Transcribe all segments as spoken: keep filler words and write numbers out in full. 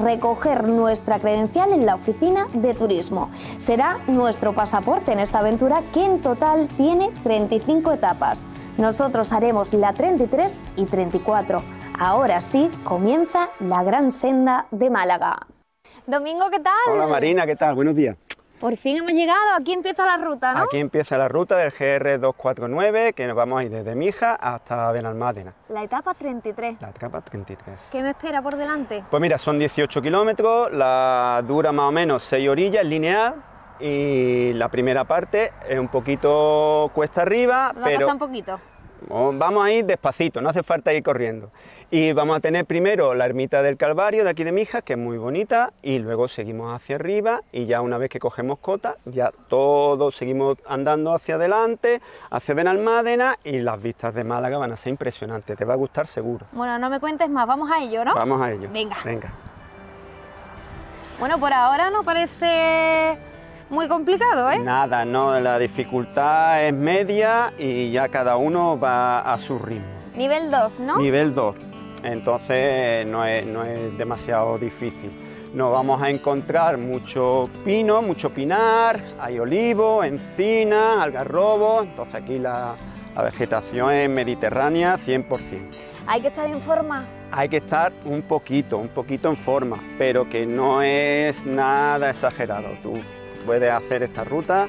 recoger nuestra credencial en la oficina de turismo. Será nuestro pasaporte en esta aventura que en total tiene treinta y cinco etapas. Nosotros haremos la treinta y tres y treinta y cuatro. Ahora sí, comienza la gran senda de Málaga. Domingo, ¿qué tal? Hola Marina, ¿qué tal? Buenos días. Por fin hemos llegado, aquí empieza la ruta, ¿no? Aquí empieza la ruta del G R doscientos cuarenta y nueve, que nos vamos a ir desde Mija hasta Benalmádena. La etapa treinta y tres. La etapa treinta y tres. ¿Qué me espera por delante? Pues mira, son dieciocho kilómetros, la dura más o menos seis orillas, lineal, y la primera parte es un poquito cuesta arriba, ¿Me va pero a costar un poquito? vamos a ir despacito, no hace falta ir corriendo. Y vamos a tener primero la ermita del Calvario de aquí de Mijas, que es muy bonita, y luego seguimos hacia arriba y ya una vez que cogemos cota, ya todos seguimos andando hacia adelante, hacia Benalmádena, y las vistas de Málaga van a ser impresionantes, te va a gustar seguro. Bueno, no me cuentes más, vamos a ello, ¿no? Vamos a ello. Venga. Venga. Bueno, por ahora no parece muy complicado, ¿eh? Nada, no, la dificultad es media y ya cada uno va a su ritmo. Nivel dos, ¿no? Nivel dos, entonces no es, no es demasiado difícil. Nos vamos a encontrar mucho pino, mucho pinar, hay olivo, encina, algarrobo, entonces aquí la, la vegetación es mediterránea cien por cien. Hay que estar en forma. Hay que estar un poquito, un poquito en forma, pero que no es nada exagerado. Tú puedes hacer esta ruta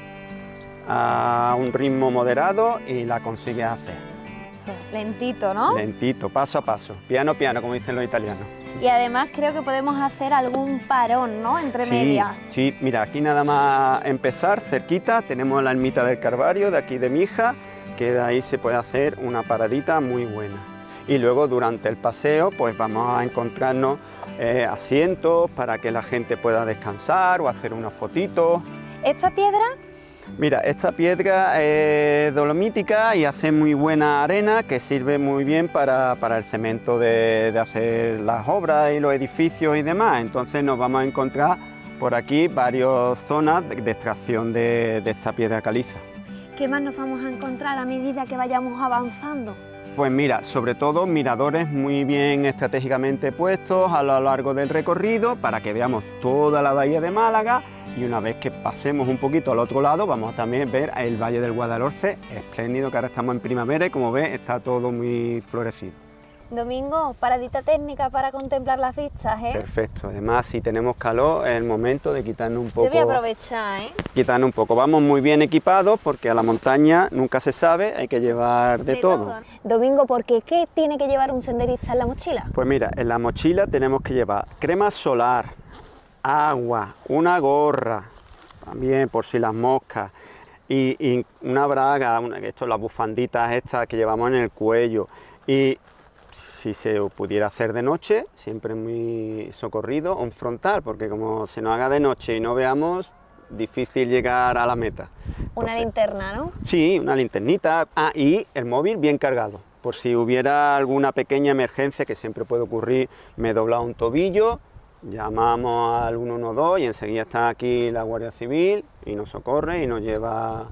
a un ritmo moderado y la consigues hacer. Lentito, ¿no? Lentito, paso a paso, piano piano, como dicen los italianos. Y además creo que podemos hacer algún parón, ¿no? Entre sí, medias. Sí, mira, aquí nada más empezar, cerquita, tenemos la ermita del Calvario, de aquí de Mija, que de ahí se puede hacer una paradita muy buena. Y luego durante el paseo, pues vamos a encontrarnos eh, asientos para que la gente pueda descansar o hacer unas fotitos. ¿Esta piedra? Mira, esta piedra es dolomítica y hace muy buena arena que sirve muy bien para, para el cemento de, de hacer las obras y los edificios y demás. Entonces nos vamos a encontrar por aquí varias zonas de, de extracción de, de esta piedra caliza. ¿Qué más nos vamos a encontrar a medida que vayamos avanzando? Pues mira, sobre todo miradores muy bien estratégicamente puestos a lo largo del recorrido para que veamos toda la bahía de Málaga. Y una vez que pasemos un poquito al otro lado, vamos a también ver el Valle del Guadalhorce, espléndido, que ahora estamos en primavera y como ves está todo muy florecido. Domingo, paradita técnica para contemplar las vistas, ¿eh? Perfecto, además si tenemos calor es el momento de quitarnos un poco. Yo voy a aprovechar, ¿eh? Quitarnos un poco, vamos muy bien equipados porque a la montaña nunca se sabe, hay que llevar de, de todo. todo. Domingo, ¿por qué? ¿Qué tiene que llevar un senderista en la mochila? Pues mira, en la mochila tenemos que llevar crema solar, agua, una gorra, también por si las moscas, y, y una braga, una, esto, las bufanditas estas que llevamos en el cuello, y si se pudiera hacer de noche, siempre muy socorrido, un frontal, porque como se nos haga de noche y no veamos, difícil llegar a la meta. Una Entonces, linterna, ¿no? Sí, una linternita, ah, y el móvil bien cargado, por si hubiera alguna pequeña emergencia, que siempre puede ocurrir, me he doblado un tobillo, llamamos al uno uno dos y enseguida está aquí la Guardia Civil y nos socorre y nos lleva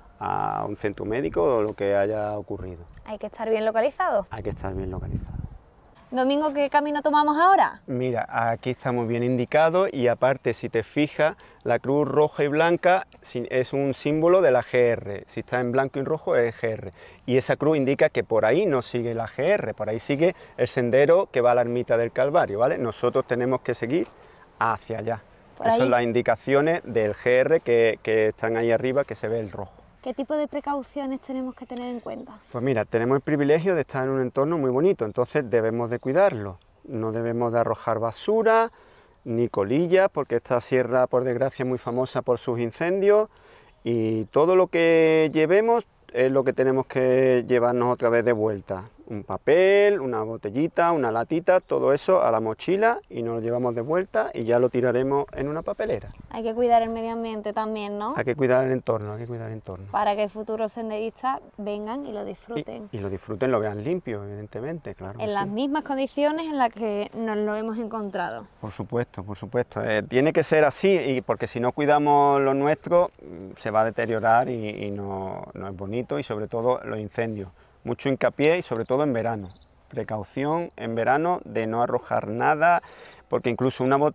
a un centro médico o lo que haya ocurrido. Hay que estar bien localizado. Hay que estar bien localizado. Domingo, ¿qué camino tomamos ahora? Mira, aquí estamos bien indicados y aparte, si te fijas, la cruz roja y blanca es un símbolo de la G R. Si está en blanco y rojo es G R. Y esa cruz indica que por ahí no sigue la G R, por ahí sigue el sendero que va a la ermita del Calvario, ¿vale? Nosotros tenemos que seguir hacia allá. Esas son las indicaciones del G R que, que están ahí arriba, que se ve el rojo. ¿Qué tipo de precauciones tenemos que tener en cuenta? Pues mira, tenemos el privilegio de estar en un entorno muy bonito, entonces debemos de cuidarlo. No debemos de arrojar basura, ni colillas, porque esta sierra, por desgracia, es muy famosa por sus incendios, y todo lo que llevemos es lo que tenemos que llevarnos otra vez de vuelta. Un papel, una botellita, una latita, todo eso a la mochila y nos lo llevamos de vuelta y ya lo tiraremos en una papelera. Hay que cuidar el medio ambiente también, ¿no? Hay que cuidar el entorno, hay que cuidar el entorno. Para que futuros senderistas vengan y lo disfruten. Y, y lo disfruten, lo vean limpio, evidentemente, claro. En las sí. mismas condiciones en las que nos lo hemos encontrado. Por supuesto, por supuesto. Eh, tiene que ser así, y porque si no cuidamos lo nuestro, se va a deteriorar y, y no, no es bonito, y sobre todo los incendios. Mucho hincapié y sobre todo en verano. Precaución en verano de no arrojar nada, porque incluso una,